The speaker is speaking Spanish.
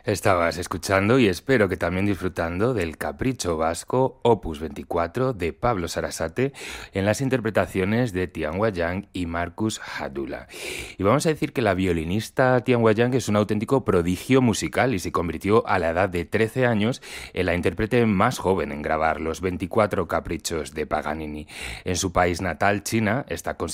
Estabas escuchando y espero que también disfrutando del Capricho Vasco Opus 24 de Pablo Sarasate en las interpretaciones de Tian Wayang y Marcus Hadula. Y vamos a decir que la violinista Tian Wayang es un auténtico prodigio musical y se convirtió a la edad de 13 años en la intérprete más joven en grabar los 24 caprichos de Paganini. En su país natal, China, está